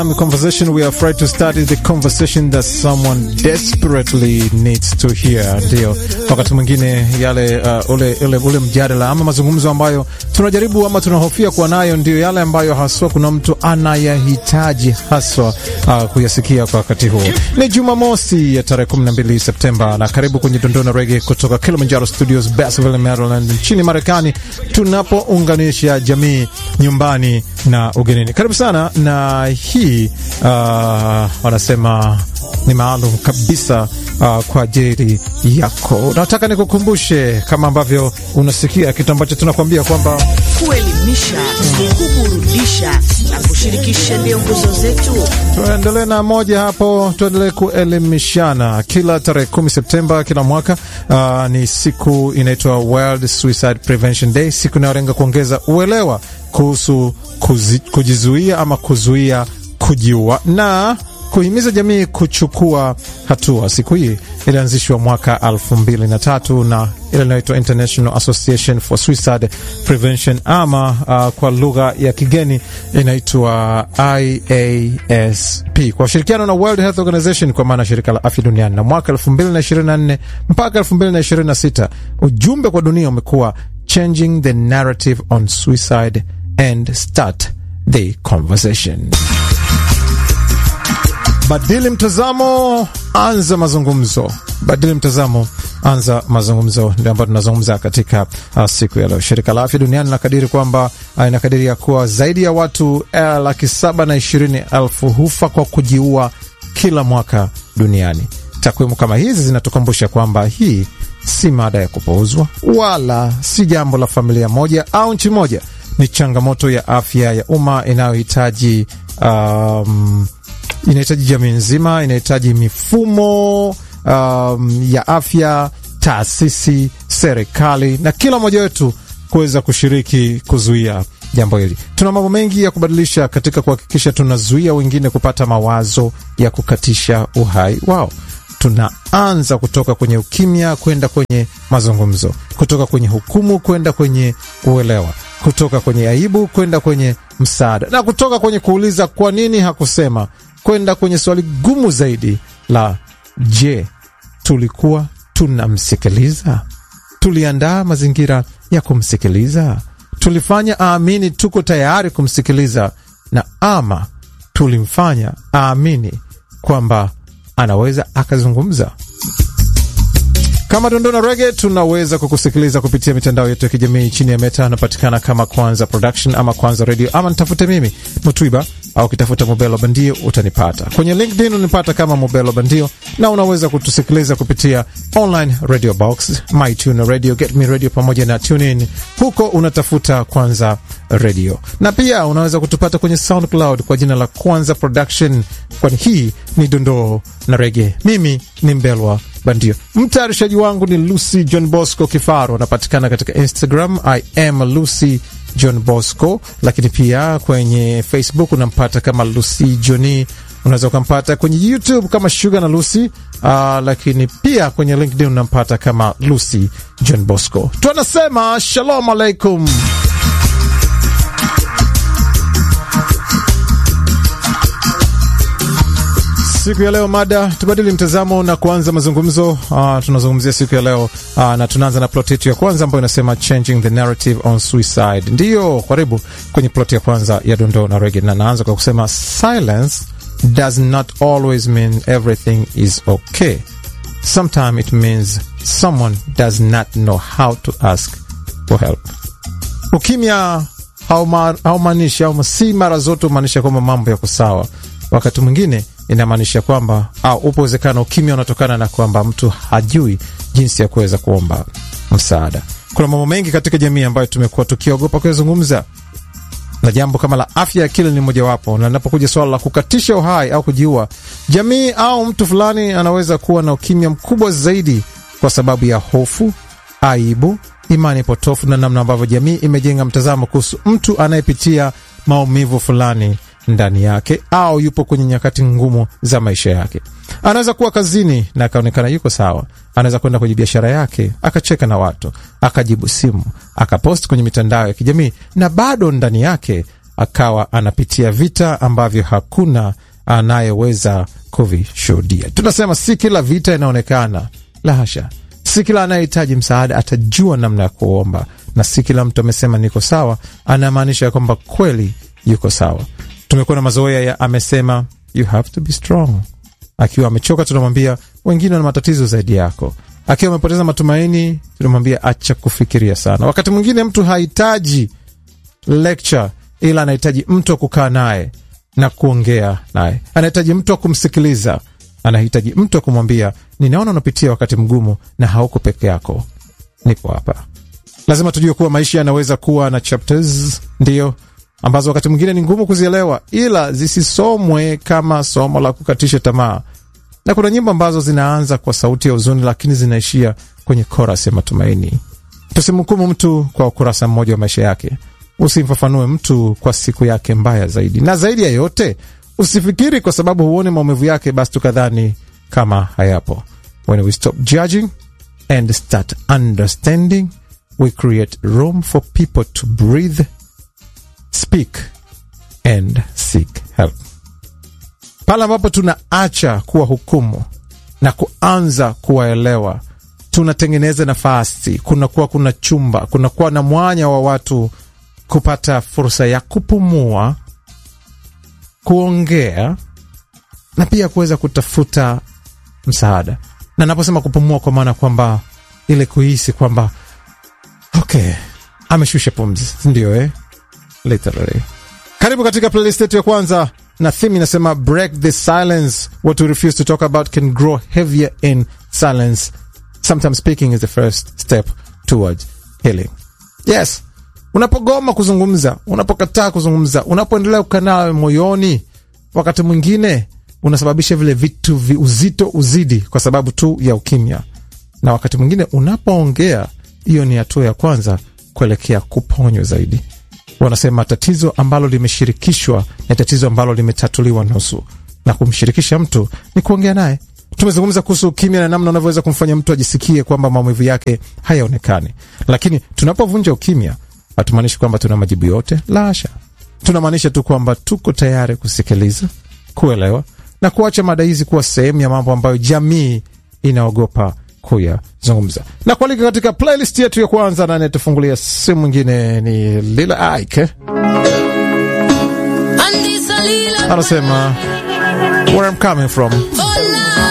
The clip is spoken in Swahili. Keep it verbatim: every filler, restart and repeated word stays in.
Conversation we are afraid to start is the conversation that someone desperately needs to hear. Ndio wakati mwingine yale uh, ule, ule, ule mjadala ama mazungumzo ambayo tunajaribu ama tunahofia kuwa nayo ndio yale ambayo haswa kuna mtu anayahitaji haswa uh, kuyasikia kwa wakati huo. Ni Jumamosi ya tarehe kumi na mbili Septemba na karibu kwenye Dondona Reggae kutoka Kilimanjaro Studios, Bassville, Maryland, nchini Marekani, tunapounganisha jamii nyumbani na ugenini. Karibu sana, na hii Uh, wanasema ni maalum kabisa uh, kwa ajili yako. Nataka nikukumbushe kama ambavyo unasikia kitu ambacho tunakwambia kwamba kuelimisha, kuburudisha na kushirikisha ndio nguzo zetu. Tuendelee na moja hapo, tuendelee kuelimishana. Kila tarehe kumi Septemba kila mwaka uh, ni siku inaitwa World Suicide Prevention Day, siku inayolenga kuongeza uelewa kuhusu kuzi, kujizuia ama kuzuia kujiua na kuhimiza jamii kuchukua hatua. Siku hii ilianzishwa mwaka elfu mbili na tatu na ile inaitwa International Association for Suicide Prevention ama uh, kwa lugha ya kigeni inaitwa I A S P kwa ushirikiano na World Health Organization, kwa maana shirika la afya duniani. Na mwaka elfu mbili na ishirini na nne mpaka elfu mbili na ishirini na sita ujumbe kwa dunia umekuwa changing the narrative on suicide and start the conversation. Badili mtazamo, anza mazungumzo. Badili mtazamo, anza mazungumzo, ndio ambayo tunazungumza katika uh, siku ya leo. Shirika la afya duniani linakadiri kwamba uh, inakadiria kuwa zaidi ya watu uh, laki saba na ishirini elfu hufa kwa kujiua kila mwaka duniani. Takwimu kama hizi zinatukumbusha kwamba hii si mada ya kupuuzwa wala si jambo la familia moja au nchi moja. Ni changamoto ya afya ya umma inayohitaji um, inahitaji jamii nzima, inahitaji mifumo um, ya afya, taasisi, serikali na kila mmoja wetu kuweza kushiriki kuzuia jambo hili. Tuna mambo mengi ya kubadilisha katika kuhakikisha tunazuia wengine kupata mawazo ya kukatisha uhai wao. Tunaanza kutoka kwenye ukimya kwenda kwenye mazungumzo, kutoka kwenye hukumu kwenda kwenye uelewa, kutoka kwenye aibu kwenda kwenye msaada, na kutoka kwenye kuuliza kwa nini hakusema kwenda kwenye swali gumu zaidi la je, tulikuwa tunamsikiliza? Tuliandaa mazingira ya kumsikiliza? Tulifanya aamini tuko tayari kumsikiliza, na ama tulimfanya aamini kwamba anaweza akazungumza? Kama Dondona Reggae tunaweza kukusikiliza kupitia mitandao yetu ya kijamii chini ya Meta. Napatikana kama Kwanza Production ama Kwanza Radio, ama nitafute mimi Mutwiba, au kitafuta Mobelo Bandio utanipata. Kwenye LinkedIn unipata kama Mobelo Bandio, na unaweza kutusikiliza kupitia online radio box, MyTuner Radio, Get Me Radio pamoja na TuneIn. Huko unatafuta Kwanza Radio. Na pia unaweza kutupata kwenye SoundCloud kwa jina la Kwanza Production, kwani hii ni Dondoo na Reggae. Mimi ni Mbelwa Bandio. Mtayarishaji wangu ni Lucy John Bosco Kifaro. Napatikana katika Instagram I am Lucy John Bosco, lakini pia kwenye Facebook unampata kama Lucy Johnny. Unaweza ukampata kwenye YouTube kama Sugar na Lucy, uh, lakini pia kwenye LinkedIn unampata kama Lucy John Bosco. Tunasema shalom alaikum. Siku ya leo mada tubadili mtazamo na kuanza mazungumzo. Uh, tunazungumzia siku ya leo uh, na tunaanza na plot yetu ya kwanza ambayo inasema changing the narrative on suicide. Ndiyo, karibu kwenye plot ya kwanza ya Dondoo na Reggae, na naanza kwa kusema silence does not always mean everything is okay. Sometimes it means someone does not know how to ask for help. Ukimya haumanishi au si mara zote umaanisha kwamba mambo yako sawa. Wakati mwingine inamaanisha kwamba au upo uwezekano ukimya unatokana na kwamba mtu hajui jinsi ya kuweza kuomba msaada. Kuna mambo mengi katika jamii ambayo tumekuwa tukiogopa kuyazungumza, na jambo kama la afya ya akili ni mojawapo. Na linapokuja swala la kukatisha uhai au kujiua, jamii au mtu fulani anaweza kuwa na ukimya mkubwa zaidi kwa sababu ya hofu, aibu, imani potofu na namna ambavyo jamii imejenga mtazamo kuhusu mtu anayepitia maumivu fulani ndani yake au yupo kwenye nyakati ngumu za maisha yake. Anaweza kuwa kazini na akaonekana yuko sawa. Anaweza kwenda kwenye biashara yake akacheka na watu, akajibu simu, akapost kwenye mitandao ya kijamii, na bado ndani yake akawa anapitia vita ambavyo hakuna anayeweza kuvishuhudia. Tunasema si kila vita inaonekana, la hasha. Si kila anayehitaji msaada atajua namna ya kuomba, na si kila mtu amesema niko sawa anamaanisha ya kwamba kweli yuko sawa. Tumekuwa na mazoea ya amesema you have to be strong. Akiwa amechoka tunamwambia wengine wana matatizo zaidi yako. Akiwa amepoteza matumaini tunamwambia acha kufikiria sana. Wakati mwingine mtu hahitaji lecture, ila anahitaji mtu wa kukaa naye na kuongea naye. Anahitaji mtu wa kumsikiliza. Anahitaji mtu wa kumwambia ninaona unapitia wakati mgumu na hauko peke yako, nipo hapa. Lazima tujue kuwa maisha yanaweza kuwa na chapters, ndio, ambazo wakati mwingine ni ngumu kuzielewa, ila zisisomwe kama somo la kukatisha tamaa. Na kuna nyimbo ambazo zinaanza kwa sauti ya huzuni lakini zinaishia kwenye chorus ya matumaini. Tusimhukumu mtu kwa ukurasa mmoja wa maisha yake. Usimfafanue mtu kwa siku yake mbaya zaidi. Na zaidi ya yote, usifikiri kwa sababu huone maumivu yake basi tukadhani kama hayapo. When we stop judging and start understanding, we create room for people to breathe, speak and seek help. Pale ambapo tunaacha kuwa hukumu na kuanza kuwaelewa, tunatengeneza nafasi, kunakuwa kuna chumba, kunakuwa na mwanya wa watu kupata fursa ya kupumua, kuongea na pia kuweza kutafuta msaada. Na naposema kupumua kwa maana kwamba ile kuhisi kwamba okay, ameshusha pumzi, ndio eh, literally. Karibu katika playlist yetu ya kwanza, na theme inasema break the silence. What we refuse to talk about can grow heavier in silence. Sometimes speaking is the first step towards healing. Yes, unapogoma kuzungumza, unapokataa kuzungumza, unapoendelea kukaa moyoni, wakati mwingine unasababisha vile vitu vi uzito uzidi kwa sababu tu ya ukimya. Na wakati mwingine unapoongea, hiyo ni hatua ya kwanza kuelekea kuponywa zaidi. Wanasema tatizo ambalo limeshirikishwa ni tatizo ambalo limetatuliwa nusu, na kumshirikisha mtu ni kuongea naye. Tumezungumza kuhusu ukimya na namna unavyoweza kumfanya mtu ajisikie kwamba maumivu yake hayaonekani. Lakini tunapovunja ukimya, hatumaanishi kwamba tuna majibu yote, la hasha. Tunamaanisha tu kwamba tuko tayari kusikiliza, kuelewa na kuacha mada hizi kuwa sehemu ya mambo ambayo jamii inaogopa kuyazungumza. Na kualika katika playlist yetu ya kwanza, na anayetufungulia simu mwingine ni Lila Ike. Anasema where I'm coming from.